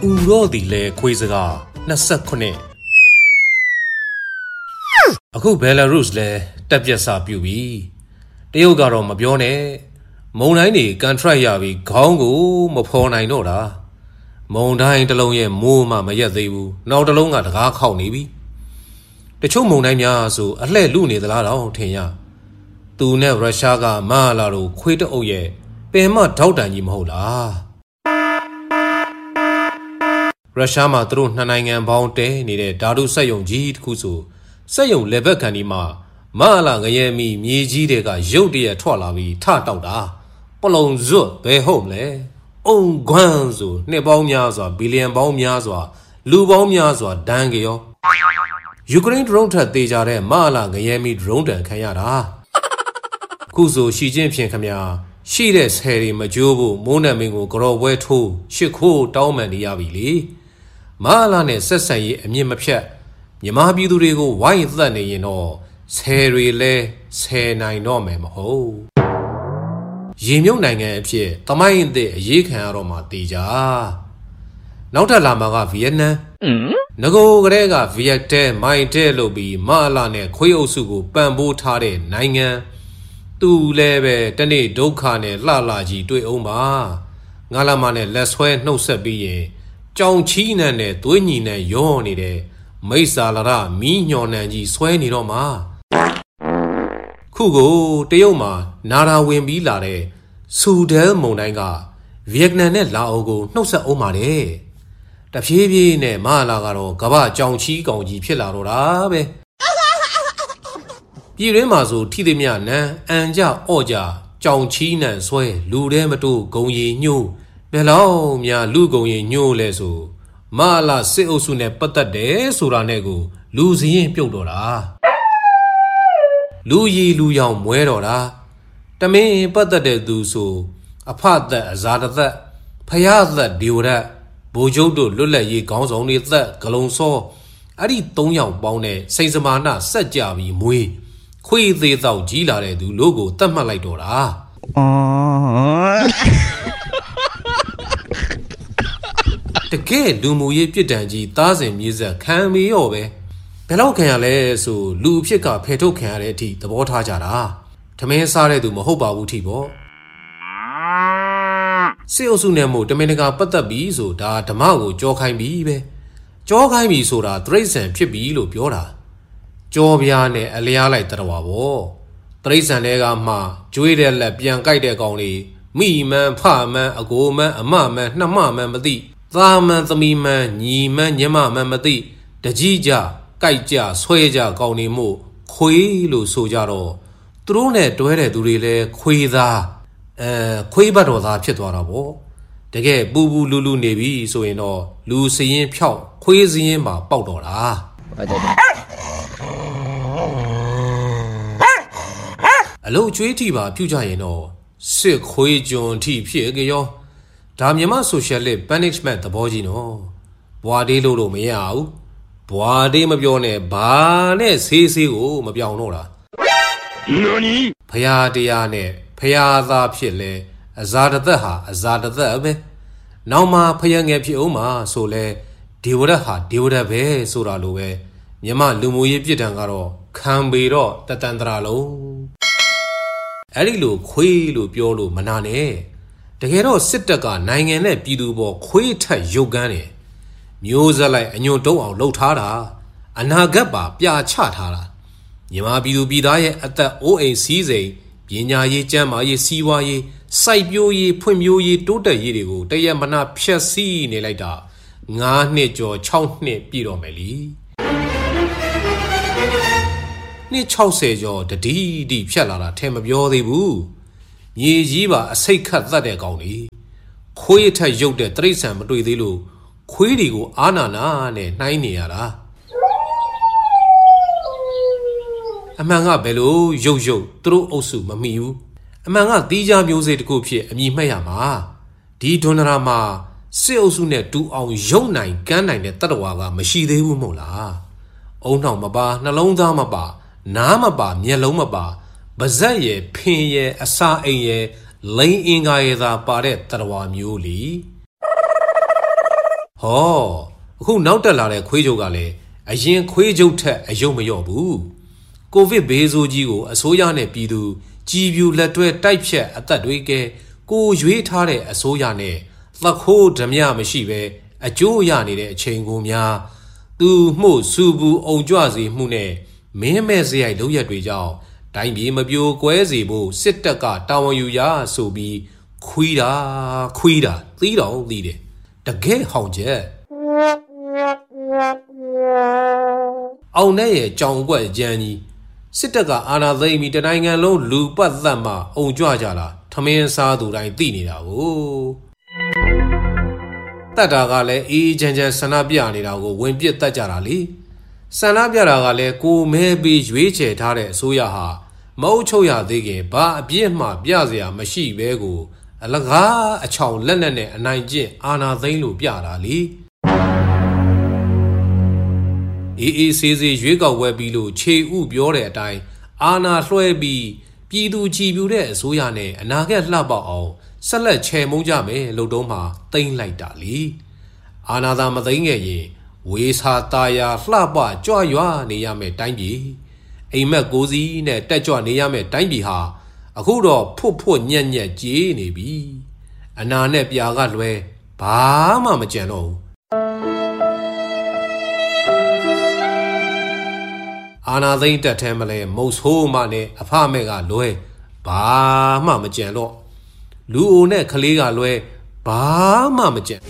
Urodi le Quizaga, Nasakone. Aku Belarus le, Tapjasa Pubi. Deogaro Mabione, Monaini, Gantrayavi, Congo, Mopona Nora. Mondain Taloye, Muma Mayadevu, now the long at Rakau Nibi. The Chomonania, so a le luni the Lada Tenya. Tu never Shaga, Malaru, quit oye, Pema Tautan Yimhola. Rashama through Nanang Bounte, needed Dadu Sayong Jeet Kusu, Sayong Lebekanima, Mala Gayemi, Mijidega, Jodia Twalavi, Tatauda, Polon Zut, Be Homele, On Guanzu, Nebomyaza, Billion Bomyaza, Lubomyaza, Dangio. Ukraine Ronta Dejare, Mala Gayemi Ronda Kayara. Kuzu, Shi Jinping Kamya, She des Harry Majubu, Mona Mingo, Grow Wet Ho, Shiko, Dauman Yavili. Malane Sessay, and Yimapsha. Yamabi Durigo, why than you know, Sherry le, say nine no mem ho. Jimyo Nanga Pie, Tamain de Yikan Roma Dija. Nauta Lamaga Vienna. Nago Grega Viete, my telobi, Malane, Koyosugu, Bamboo Tare, Nanga. Tu leve, Tani Dokane, Lalaji, Dui Oma. Ngalamane, less when no sabi. Chong China ne, Twinny ne, Yoni de, Mesa Lara, Mignon and G Swanny Roma. Kugo, Teoma, Nara Wimbi Lare, Sudel Monanga, Vietnam ne Laogo, no sa Omare. The Pibi ne, Malagaro, Gaba, Chong Chi, Gongi Pilarora. Piremazo, Tidimiana, Anja, Oja, Chong China, Sway, Ludematu, Gongi, New. Below mea lugo ye new leso. Mala se osune pata de suranego. Luzi piodora. Luyi luyang muerora. Tame pata de do so. Apart that azada that. Paya that diura. Bojodo lula ye gons only that galonso. Adi tongyang bone. Saizamana sajavi mui. Qui the thou gilare do logo tamalaidora. The gay Dumuye Pitanji doesn't use a can be over. Pello can lay so Lupika Peto Careti, the water jara. Tame Sare do Mohoba Utibo. Seosunemo, Dominica Patabizo, da Tamago, Jokai Bibe. Jokai Misura, Trace and Pibilo Piora. Joviane, Alia like Tarawa. Trace and Ega Ma, Juida la Bianca de Goni. Me man, pa man, a go man, a ma man, na ma man, but thee. Zaman the me man, ye man, yama mamadi, the jija, kaija, swaja, goni mo, quilo sojaro. Trone duere durile, quida, quibado da chetuarabo. The gay boo boo lulu nevi, so in all, Lucian piao, quizzian ma powdora. A low treaty-ba, pujaino, sick quajon tea pigio. Damyama socially banishment the bojino. Boade lolo meow. Boade mabione, bane, sisi o mabionora. Noni? Payadiane, Payada pile, Azada the be. Now ma payang epioma, so le, Divoda Divoda be, Suraloe. Yama Lumuye Pitangaro, Cambiro, Tatandralo. Arilu, Quilu, Piolo, Manane. The hero Sitaka, nine and a pidubo, quita yogane. Musa like a new door, low tara, and Nagaba, Pia Chatara. Yama bidu bidaye at the OACZ, Pina ye jama ye siwa ye, Saibio ye, Pumio ye, Tota yerigo, Dayamana Piasi nelida, Nga nejo, Chow ne piromeli. Ne Chow sejo, the D. Pialara, tem of your de boo. Ye jiva a say cut that a goni. Quita yoke the trace and do the lu. Quidigo anana ne nine. Among a bello, yo, through osu, mamiu. Among a dija music go pie, and ye mayama. Di donarama, say osune do on young nine, canine the Tarawaga, machi de umola. Oh no, maba, nalonda maba, namaba, nyalomaba. Bazaye, Pinye, Asa Aye, Lay Ingaida Pare Tarawa Muli. ဟောအခုနောက်တက်လာတဲ့ခွေးချုပ်ကလည်းအရင်ခွေးချုပ်ထက်အယုံမလျော့ဘူးကိုဗစ်ဘေးဆိုးကြီးကိုအစိုးရနဲ့ပြည်သူကြည်ပြူလက်တွဲတိုက်ဖြတ်အသက်တွေကကိုရွေးထားတဲ့အစိုးရနဲ့သခိုးဓမြမရှိပဲအကျိုးရနေတဲ့အချိန်ကိုများသူမှုစူဘူးအုံကြွစေမှုနဲ့မင်းမဲ့စရိုက်လုပ်ရက်တွေကြောင့်တိုင်းပြည်မပြိုကွဲစေဖို့စစ်တပ်ကတာဝန်ယူရဆိုပြီးခွီးတာသီးတော်သီးတယ်တကယ်ဟောင်ချက်အောင်နဲ့ရဲ့ကြောင်ကွက်ကြမ်းကြီးစစ်တပ်ကအာဏာသိမ်းပြီးတနိုင်ငံလုံးလူပတ်သက်မှအုံကြွကြလာထမင်းစားသူတိုင်းသိနေတာကိုတတ်တာကလည်းအေးချမ်းဆန္ဒပြနေတာကိုဝင်ပစ်တတ်ကြတာလေဆန္ဒပြတာကလည်းကိုမဲပြီးရွေးချယ်ထားတဲ့အစိုးရဟာမအုပ်ချုပ်ရသေးခင်ဘာအပြစ်မှပြစရာမရှိဘဲကိုအလကားအချောင်လက်နက်နဲ့အနိုင်ကျင့်အာဏာသိမ်းလို့ပြတာလေအေးဆေးရွေးကောက်ပွဲပြီးလို့ခြေဥပြောတဲ့အတိုင်းအာဏာလွှဲပြီးပြည်သူကြည်ပြူတဲ့အစိုးရနဲ့အနာဂတ်လှပအောင်ဆက်လက်ချေမှုန်းကြမယ်လို့တော့မှသိမ်းလိုက်တာလေအာဏာသာမသိမ်းခဲ့ရင်ဝေစာတာယာလှပကြွရွာနေရမယ်တိုင်းပြည်အိမ်မက်ကိုစီးနဲ့တက်ကြွနေရမယ်တိုင်းပြည်ဟာအခုတော့ဖွတ်ညက်ကြေးနေပြီအနာနဲ့ပြာကလွဲဘာမှမကြံတော့ဘူးအာနာသိန်းတက်ထဲမလဲမုတ်ဆိုးမနဲ့အဖမဲ့ကလွဲဘာမှမကြံတော့လူအိုနဲ့ကလေးကလွဲဘာမှမကြံ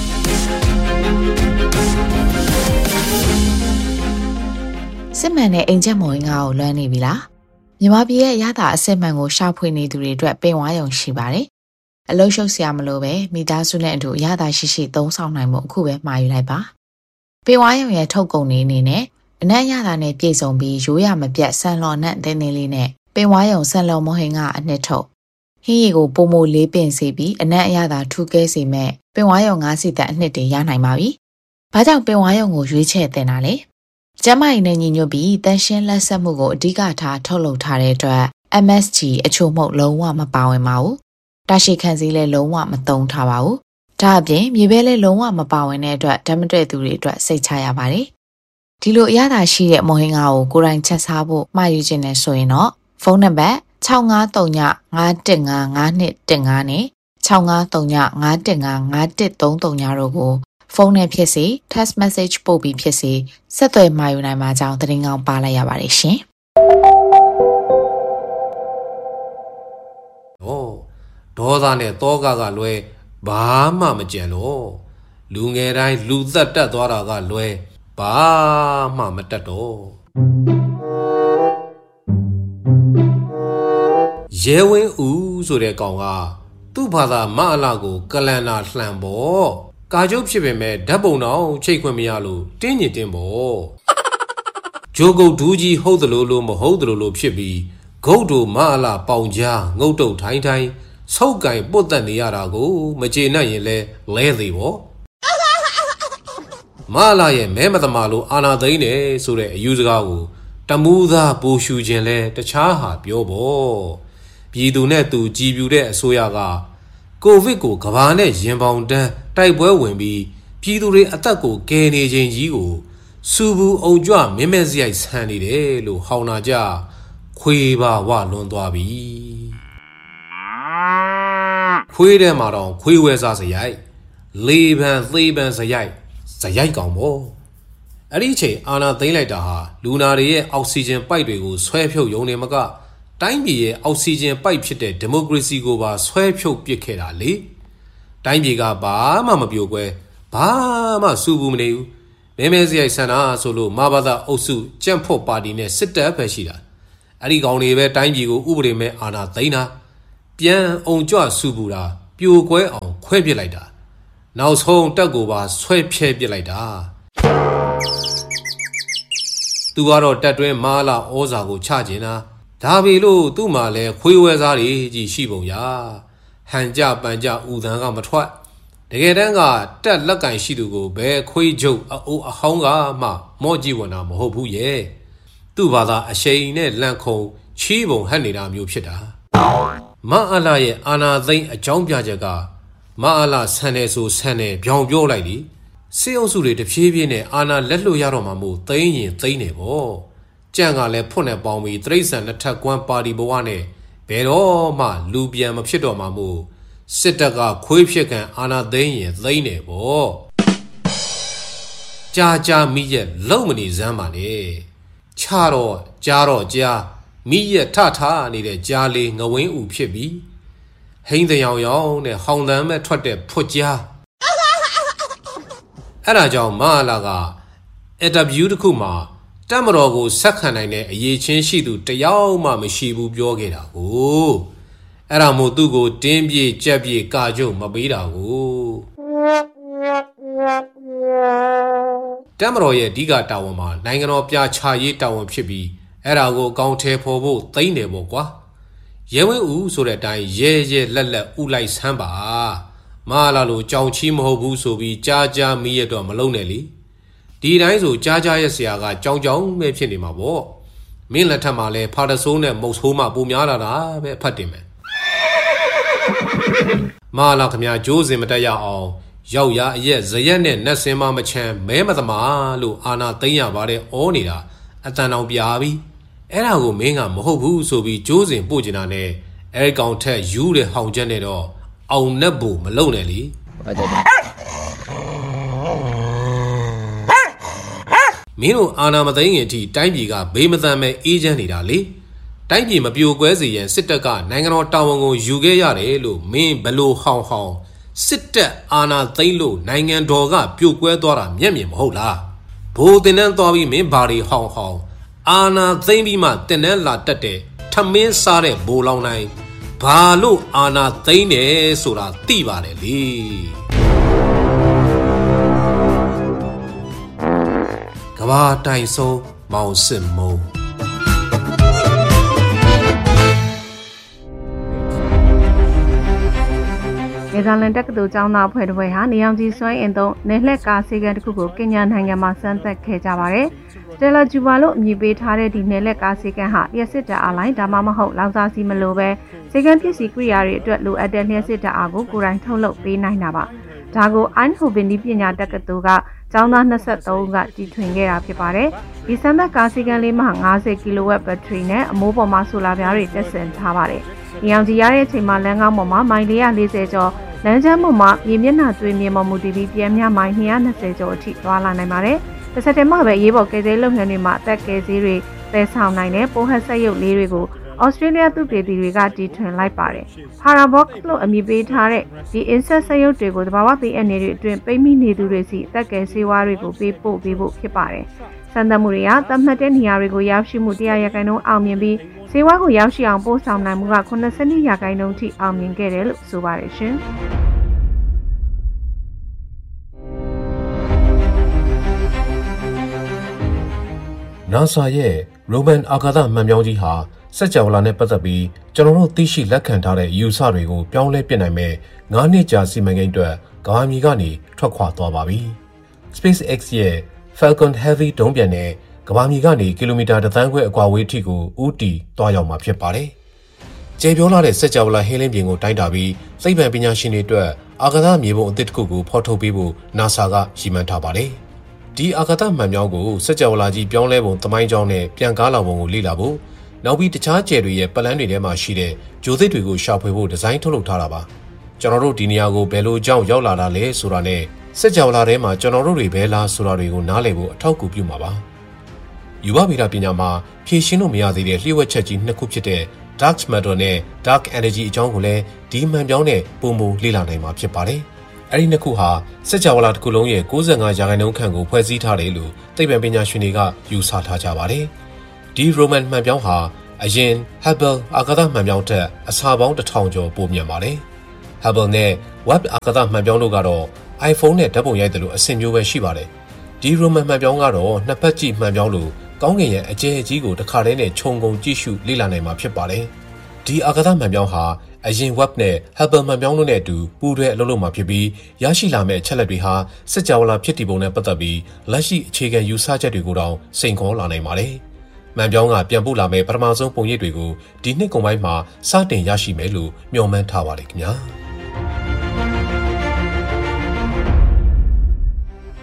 စစ်မှန်တဲ့အိမ်ချက်မော်ရင်ကိုလွမ်းနေပြီလားမြန်မာပြည်ရဲ့ရတာအစစ်မှန်ကိုရှာဖွေနေသူတွေအတွက်ပင်ဝါရုံရှိပါတယ်အလုံးရှုပ်စရာမလိုပဲမိသားစုနဲ့အတူရတာရှိသုံးဆောင်နိုင်မှုအခုပဲမှာယူလိုက်ပါပင်ဝါရုံရဲ့ထုတ်ကုန်နေအနေနဲ့အနက်ရတာနဲ့ပြည့်စုံပြီးရိုးရမပြတ်ဆန်လော်နဲ့တင်းတင်းလေးနဲ့ပင်ဝါရုံဆန်လော်မဟင်ကအနှစ်ထုတ်ဟင်းရီကိုပုံမလေးပင်စေပြီးအနက်အရသာထူးကဲစေမဲ့ပင်ဝါရုံ9စီတန်အနှစ်တွေရနိုင်ပါပြီ။ဘာကြောင့်ပင်ဝါရုံကိုရွေးချယ်တင်တာလဲ။ကျမကြီးနဲ့ညီညွတ်ပြီးတန်ရှင်းလက်ဆက်မှုကိုအဓိကထားထုတ်လုပ်ထားတဲ့အတွက် MSG အချို့မှုလုံးဝမပါဝင်ပါဘူး။တာရှိခံစည်းလည်းလုံးဝမသုံးထားပါဘူး။ဒါအပြင်မြေပဲလည်းလုံးဝမပါဝင်တဲ့အတွက်ဓာတ်မတွေ့သူတွေအတွက်စိတ်ချရပါတယ်။ဒီလိုအရသာရှိတဲ့မော်ဟင်္ဂါကိုကိုယ်တိုင်ချက်စားဖို့မှာယူခြင်းနဲ့ဆိုရင်တော့ဖုန်းနံပါတ်6539515512နဲ့6539515513တို့ကိုဖုန်းနဲ့ဖြစ်စေ text message ပို့ပြီးဖြစ်စေဆက်သွယ်မှာယူနိုင်မှာကြောင်းသတင်းကောင်းပါလိုက်ရပါတယ်ရှင်။ဒေါသနဲ့တောကလွဲဘာမှမကြံတော့လူငယ်တိုင်းလူသက်တက်သွားတာကလွဲဘာမှမတက်တော့ရဲဝင်းဦးဆိုတဲ့ကောင်ကသူ့ဘာသာမအလာကိုကလန်နာလှန်ပေါ့ကာကျုပ်ဖြစ်ပေမဲ့ဓာတ်ပုံတော့ချိတ်ခွင့်မရလို့တင်းညင်တင်းပေါ့ဂျိုကုတ်ဒူးကြီးဟုတ်တယ်လို့မဟုတ်တယ်လို့ဖြစ်ပြီးဂုတ်တို့မအလာပေါင်ကြားငုတ်တုတ်ထိုင်းဆုပ်ကင်ပုတ်တက်နေရတာကိုမကျေနပ်ရင်လဲသေးပေါ့မလာရဲ့မဲမသမာလို့အာနာသိန်းတယ်ဆိုတဲ့အယူစကားကိုတမူးသားပူရှူခြင်းလဲတခြားဟာပြောပေါ့ပြည်သူနဲ့သူကြည်ပြူတဲ့အစိုးရကကိုဗစ်ကိုကဘာနဲ့ရင်ပေါင်တန်းတိုက်ပွဲဝင်ပြီးပြည်သူတွေအသက်ကိုကယ်နေခြင်းကြီးကိုစူဘူးအုံကြွမင်းမဲစရိုက်ဆန်နေတယ်လို့ဟောင်းနာကြခွေးပါဝလွန်သွားပြီခွေးထဲမှာတော့ခွေးဝဲစားစရိုက်လေးပန်းသေးပန်းစရိုက်ကောင်ပေါ့အဲ့ဒီချိန်အာနာသိမ့်လိုက်တာဟာလူနာတွေရဲ့အောက်ဆီဂျင်ပိုက်တွေကိုဆွဲဖြုတ်ယုံနေမကတိုင်းပြည်ရဲ့အောက်ဆီဂျင်ပိုက်ဖြစ်တဲ့ဒီမိုကရေစီကိုပါဆွဲဖြုတ်ပစ်ခဲ့တာလေတိုင်းပြည်ကဘာမှမပြိုကွဲဘာမှစူဘူးမနေဘူးမဲစရိုက်ဆန္ဒဆိုလို့မဘာသာအုပ်စုကြံ့ဖို့ပါတီနဲ့စစ်တပ်ပဲရှိတာအဲ့ဒီကောင်တွေပဲတိုင်းပြည်ကိုဥပဒေမဲ့အာဏာသိမ်းတာပြန်အောင်ကြွစူဘူးတာပြိုကွဲအောင်ခွဲပစ်လိုက်တာနောက်ဆုံးတက်ကိုပါဆွဲဖြဲပစ်လိုက်တာသူကတော့တက်တွင်းမာလာဩဇာကိုချကျင်တာဒါပေလို့သူ့မှာလဲခွေးဝဲစားတွေကြီးရှိပုံရဟန်ကြပန်ကြဥသံကမထွက်တကယ်တမ်းကတက်လက်ကင်ရှိသူကိုဘယ်ခွေးချုပ်အိုးအဟောင်းကမှမော့ကြည့်ဝင်တာမဟုတ်ဘူးရဲ့သူ့ဘာသာအရှိန်နဲ့လန့်ခုံချီးပုံဟက်နေတာမျိုးဖြစ်တာမအလာရဲ့အာနာသိန်းအကြောင်းပြချက်ကမအလာဆန်တယ်ဆိုဆန်တယ်ပြောင်ပြောလိုက်လေစေအုပ်စုတွေတဖြည်းဖြည်းနဲ့အာဏာလက်လွတ်ရတော့မှမို့သိမ်းရင်သိမ်းနေပေါ့ကြံ့ကလည်းဖွင့်နေပေါင်းပြီးတိရစ္ဆာန်နှစ်ထပ်ကွမ်းပါတီဘဝနဲ့ဘယ်တော့မှလူပြန်မဖြစ်တော့မှမို့စစ်တပ်ကခွေးဖြစ်ကန်အာဏာသိမ်းရင်သိမ်းနေပေါ့ကြာမိရဲ့လုံမနေစမ်းပါနဲ့ချတော့ကြာမိရဲ့ထနေတဲ့ကြားလေးငဝင်းဥဖြစ်ပြီးဟိန်းတယောင်နဲ့ဟောင်တန်းမဲ့ထွက်တဲ့ဖွတ်ကြားအဲ့ဒါကြောင့်မဟာလာကအင်တာဗျူးတစ်ခုမှာတက်မတော်ကိုဆက်ခံနိုင်တဲ့အရေးချင်းရှိသူတယောက်မှမရှိဘူးပြောခဲ့တာကိုအဲ့ဒါမို့သူ့ကိုတင်းပြေကြက်ပြေကာကျုံမပေးတာကိုတက်မတော်ရဲ့အဓိကတာဝန်မှာနိုင်ငံတော်ပြချရေးတာဝန်ဖြစ်ပြီးအဲ့ဒါကိုအကောင့်ထဲပေါ်ဖို့သိမ့်တယ်ပေါ့ကွာရဲဝင်းဦးဆိုတဲ့အတိုင်းရဲလက်ဥလိုက်ဆမ်းပါမဟာလာလိုကြောင်ချီးမဟုတ်ဘူးဆိုပြီးကြားမိရတော့မလုံးနဲ့လေဒီတိုင်းဆိုကြားရဲ့ဆရာကကြောင်ပဲဖြစ်နေမှာပေါ့မင်းလက်ထက်မှာလဲဖာတဆိုးနဲ့မုတ်ဆိုးမှပုံများလာတာပဲဖတ်တင်မယ်မဟာလာခမကြိုးစင်မတက်ရအောင်ရောက်ရအရက်ဇရက်နဲ့နတ်စင်မမချမ်းမဲမသမားလို့အာနာသိမ့်ရပါတယ်ဩနေတာအတန်အောင်ပြာပြီးအဲ့ဒါကိုမင်းကမဟုတ်ဘူးဆိုပြီးကြိုးစင်ပို့ကျင်တာနဲ့အဲ့ကောင်ထက်ယူတဲ့ဟောင်ချက်နဲ့တော့အောင်နဲ့ဘူးမလုံနဲ့လေမင်းတို့အာနာမသိငင်အထိတိုင်းပြည်ကဘေးမသန်မဲ့အေးချမ်းနေတာလေတိုင်းပြည်မပြိုကွဲစေရန်စစ်တပ်ကနိုင်ငံတော်တာဝန်ကိုယူခဲ့ရတယ်လို့မင်းဘလို့ဟောင်စစ်တပ်အာနာသိမ့်လို့နိုင်ငံတော်ကပြိုကွဲသွားတာမျက်မြင်မဟုတ်လားဘိုးတင်တန်းသွားပြီးမင်းဘာတွေဟောင်အာနာသိမ့်ပြီးမှတင်တန်းလာတက်တဲ့ထမင်းစားတဲ့ဘိုးလောင်တိုင်းဘာလို့အာနာသိမ့်တယ်ဆိုတာသိပါတယ်လေကဘာတိုင်ဆုံးမောင်စစ်မုံနယ်သာလန်တက္ကသိုလ်ကျောင်းသားအဖွဲ့တစ်ဖွဲ့ဟာနေအောင်ကြီးစွမ်းအင်သုံးနယ်လှည့်ကားစီကံတစ်ခုကိုကင်ညာနိုင်ငံမှာစမ်းသပ်ခဲ့ကြပါတယ်။တယ်လာဂျူဘာလို့အမည်ပေးထားတဲ့ဒီနယ်လှည့်ကားစီကံဟာလျှက်စစ်တပ်အားလိုင်းဒါမှမဟုတ်လောင်စာဆီမလိုပဲစီကံပစ္စည်းကိရိယာတွေအတွက်လိုအပ်တဲ့လျှက်စစ်တပ်အားကိုကိုယ်တိုင်ထုတ်လုပ်ပေးနိုင်တာပါ။ဒါကိုအိုင်ဟိုဗင်ဒီပညာတက္ကသိုလ်ကကျောင်းသား23ဦးကတီထွင်ခဲ့တာဖြစ်ပါတယ်။ဒီစမ်းသပ်ကားစီကံလေးမှာ50ကီလိုဝက်ဘက်ထရီနဲ့အမိုးပေါ်မှာဆိုလာပြားတွေတက်ဆင်ထားပါတယ်။နေအောင်ကြီးရတဲ့အချိန်မှာလမ်းကောင်းပေါ်မှာမိုင်440ကျော်လမ်းကျမ်းပေါ်မှာမြေမျက်နှာသွေးမြေပေါ်မူတည်ပြီးပြန်မြမိုင်220ကျော်အထိသွားလာနိုင်ပါတယ်။တစ်ဆက်တည်းမှာပဲရေးပေါ်ကယ်ဆယ်လုပ်ငန်းတွေမှာအသက်ကယ်ဆေးတွေသယ်ဆောင်နိုင်တဲ့ပိုးဟက်ဆက်ရုပ်လေးတွေကိုဩစတြေးလျသုတေသီတွေကတီထွင်လိုက်ပါတယ်။ Parabox လို့အမည်ပေးထားတဲ့ဒီ insect ဆက်ရုပ်တွေကိုသဘာဝဘေးအန္တရာယ်တွေအတွင်းပိတ်မိနေသူတွေစီအသက်ကယ်ဆေးဝါးတွေကိုပေးပို့ပေးဖို့ဖြစ်ပါတယ်။စံသတ်မှုတွေကသတ်မှတ်တဲ့နေရာတွေကိုရောက်ရှိမှု100%အောင်မြင်ပြီးဆေးဝါးကိုရောက်ရှိအောင်ပို့ဆောင်နိုင်မှုက92%ထိအောင်မြင်ခဲ့တယ်လို့ဆိုပါတယ်ရှင်။ NASA ရဲ့ Roman အာကာသမှန်ပြောင်းကြီးဟာစက်ကြောလာနဲ့ပတ်သက်ပြီးကျွန်တော်တို့သိရှိလက်ခံထားတဲ့အယူဆတွေကိုပြောင်းလဲပြစ်နိုင်မဲ့9နှစ်ကြာစီမံကိန်းအတွက်ကမ္ဘာမြေကနေထွက်ခွာသွားပါပြီ။ SpaceX ရဲ့ Falcon Heavy ဒုံးပျံနဲ့ကမ္ဘာမြေကနေကီလိုမီတာ1သန်းခွဲအကွာအဝေးထိကိုဦးတည်သွားရောက်မှာဖြစ်ပါတယ်။ကျေပြောလာတဲ့စက်ကြောလာဟင်းလင်းပြင်ကိုတိုင်းတာပြီးသိပ္ပံပညာရှင်တွေအတွက်အာကာသမြေပုံအသစ်တစ်ခုကိုဖော်ထုတ်ပေးဖို့ NASA ကရည်မှန်းထားပါတယ်။ဒီအာကာသမှန်ပြောင်းကိုစက်ကြောလာကြီးပြောင်းလဲပုံသမိုင်းကြောင်းနဲ့ပြန်ကားလာပုံကိုလေ့လာဖို့နောက်ပြီးတခြားကျယ်တွေရဲ့ပတ်လန်းတွေထဲမှာရှိတဲ့ဂျိုသစ်တွေကိုရှာဖွေဖို့ဒီဇိုင်းထုတ်လုပ်ထားတာပါကျွန်တော်တို့ဒီနေရာကိုဘယ်လိုကြောင့်ရောက်လာတာလဲဆိုတာနဲ့စက်ကြောလာထဲမှာကျွန်တော်တို့တွေဘယ်လားဆိုတာတွေကိုနားလည်ဖို့အထောက်အကူပြုမှာပါယူဘဗေဒပညာမှာဖြည့်ရှင်းလို့မရသေးတဲ့လျှို့ဝှက်ချက်ကြီးနှစ်ခုဖြစ်တဲ့ Dark Matter နဲ့ Dark Energy အကြောင်းကိုလည်းဒီမှန်ပြောင်းတဲ့ပုံမူလေ့လာနိုင်မှာဖြစ်ပါတယ်အဲ့ဒီနှစ်ခုဟာစက်ကြောလာတစ်ခုလုံးရဲ့95%ခန့်ကိုဖွဲ့စည်းထားတယ်လို့သိပ္ပံပညာရှင်တွေကယူဆထားကြပါတယ်ဒီ Roman မှန်ပြောင်းဟာအရင် Hubble အာကာသမှန်ပြောင်းထက်အစာပေါင်း1000ကျော်ပိုမြန်ပါတယ်။ Hubble နဲ့ Webb အာကာသမှန်ပြောင်းတို့ကတော့ iPhone နဲ့ဓာတ်ပုံရိုက်တယ်လို့အဆင့်မျိုးပဲရှိပါတယ်။ဒီ Roman မှန်ပြောင်းကတော့နှစ်ဖက်ကြည့်မှန်ပြောင်းလို့ကောင်းကင်ရဲ့အကျယ်ကြီးကိုတစ်ခါတည်းနဲ့ခြုံငုံကြည့်ရှုလေ့လာနိုင်မှာဖြစ်ပါတယ်။ဒီအာကာသမှန်ပြောင်းဟာအရင် Webb နဲ့ Hubble မှန်ပြောင်းတို့နဲ့အတူပူးတွဲအလုပ်လုပ်မှာဖြစ်ပြီးရရှိလာမယ့်အချက်လက်တွေဟာစကြဝဠာဖြစ်တည်ပုံနဲ့ပတ်သက်ပြီးလက်ရှိအခြေခံယူဆချက်တွေကိုတောင်စိန်ခေါ်လာနိုင်ပါတယ်။မှန်ပြောင်းကပြန်ပို့လာမယ့်ပထမဆုံးပုံရိပ်တွေကိုဒီနှစ်ကုန်ပိုင်းမှာစတင်ရရှိမယ်လို့မျှော်မှန်းထားပါတယ်ခင်ဗျာ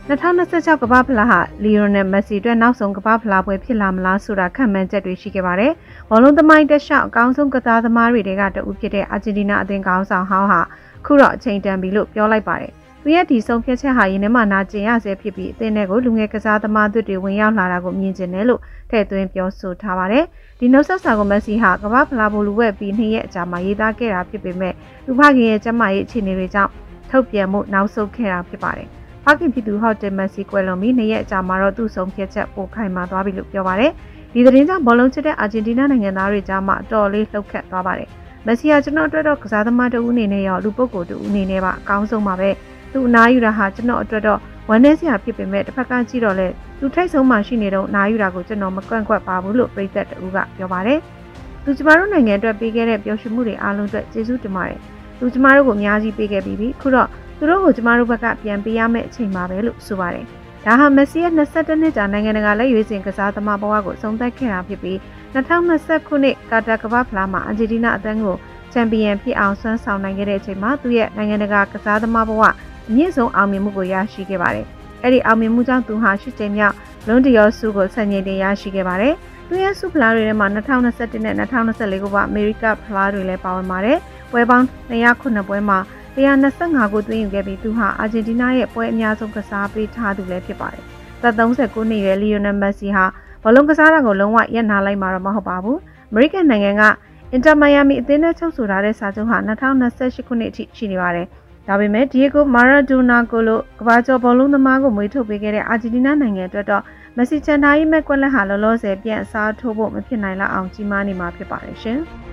2026ကမ္ဘာဖလားဟာလီယိုနယ်မက်ဆီအတွက်နောက်ဆုံးကမ္ဘာဖလားပွဲဖြစ်လာမလားဆိုတာခန့်မှန်းချက်တွေရှိခဲ့ပါတယ်။ဘောလုံးသမိုင်းတက်လျှောက်အကောင်းဆုံးကစားသမားတွေကတဦးဖြစ်တဲ့အာဂျင်တီးနားအသင်းခေါင်းဆောင်ဟောင်းဟာခုတော့အချိန်တန်ပြီလို့ပြောလိုက်ပါတယ်။သူရဲ့ဒီဆုံးဖြတ်ချက်ဟာရင်းနှီးမှနာကျင်ရဆဲဖြစ်ပြီးအသင်းတွေကိုလူငယ်ကစားသမားတွေဝင်ရောက်လာတာကိုမြင်ကျင်တယ်လို့ထည့်သွင်းပြောဆိုထားပါတယ်။ဒီနှုတ်ဆက်စာကိုမက်ဆီဟာကမ္ဘာဖလားဘိုလူဝက်ပြီး2ရက်အကြာမှာရေးသားခဲ့တာဖြစ်ပေမဲ့သူဖခင်ရဲ့ကျန်းမာရေးအခြေအနေတွေကြောင့်ထုတ်ပြန်မှုနောက်ဆုတ်ခဲ့တာဖြစ်ပါတယ်။ဖခင်ဖြစ်သူဟော့တယ်မက်ဆီကွယ်လွန်ပြီး2ရက်အကြာမှာတော့သူ့ဆုံးဖြတ်ချက်ပိုခိုင်မာသွားပြီလို့ပြောပါတယ်။ဒီသတင်းကြောင့်ဘောလုံးချစ်တဲ့အာဂျင်တီးနားနိုင်ငံသားတွေကြားမှာအတော်လေးလှုပ်ခတ်သွားပါတယ်။မက်ဆီဟာကျွန်တော်အတွက်တော့ကစားသမားတဦးအနေနဲ့ရောလူပုဂ္ဂိုလ်တဦးအနေနဲ့ပါအကောင်းဆုံးပါပဲ။သူအနားယူတာဟာကျွန်တော်အတွက်တော့ဝမ်းနည်းစရာဖြစ်ပေမဲ့တစ်ဖက်ကကြည့်တော့လေသူထိတ်ဆုံးမှရှိနေတော့အနားယူတာကိုကျွန်တော်မကွန့်ကွက်ပါဘူးလို့ပြည်သက်တဦးကပြောပါတယ်။သူကျမတို့နိုင်ငံအတွက်ပေးခဲ့တဲ့ပျော်ရွှင်မှုတွေအားလုံးအတွက်ကျေးဇူးတင်ပါတယ်။သူကျမတို့ကိုအများကြီးပေးခဲ့ပြီးပြီ။ခုတော့သူတို့ကိုကျမတို့ဘက်ကပြန်ပေးရမယ့်အချိန်ပါပဲလို့ဆိုပါတယ်။ဒါဟာမက်ဆီရဲ့22နှစ်ကြာနိုင်ငံတကာလက်ရွေးစင်ကစားသမားဘဝကိုဆုံးသက်ခဲ့တာဖြစ်ပြီး2020ခုနှစ်ကာတာကမ္ဘာဖလားမှာအာဂျင်တီးနားအသင်းကိုချန်ပီယံဖြစ်အောင်ဆွမ်းဆောင်နိုင်ခဲ့တဲ့အချိန်မှာသူရဲ့နိုင်ငံတကာကစားသမားဘဝအမြင့်ဆုံးအောင်မြင်မှုကိုရရှိခဲ့ပါတယ်။အဲ့ဒီအောင်မြင်မှုကြောင့်သူဟာ8ကြိမ်မြောက်လွန်ဒီယောဆုကိုဆန်ချိန်တင်ရရှိခဲ့ပါတယ်။သူရဲ့ဆုဖလားတွေထဲမှာ2021နဲ့2024ခုအမေရိကဖလားတွေလည်းပါဝင်ပါတယ်။ပွဲပေါင်း209ပွဲမှာ125ကိုသွင်းယူခဲ့ပြီးသူဟာအာဂျင်တီးနားရဲ့ပွဲအများဆုံးကစားပေးထားသူလည်းဖြစ်ပါတယ်။သက်39နှစ်ရွယ်လီယိုနယ်မက်ဆီဟာဘောလုံးကစားတာကိုလုံးဝရပ်နားလိုက်မှာတော့မဟုတ်ပါဘူး။အမေရိကန်နိုင်ငံကအင်တာမိုင်ယာမီအသင်းနဲ့ချုပ်ဆိုထားတဲ့စာချုပ်ဟာ2028ခုနှစ်အထိရှိနေပါတယ်။ဒါပေမဲ့ဒီယိုဂိုမာရာဒိုနာကိုလိုကမ္ဘာကျော်ဘောလုံးသမားကိုမွေးထုတ်ပေးခဲ့တဲ့အာဂျင်တီးနားနိုင်ငံအတွက်တော့မက်ဆီချန်ထားရေးမဲ့ကွက်လက်ဟာလောလောဆယ်ပြန်အစားထိုးဖို့မဖြစ်နိုင်လောက်အောင်ကြီးမားနေမှာဖြစ်ပါတယ်ရှင်။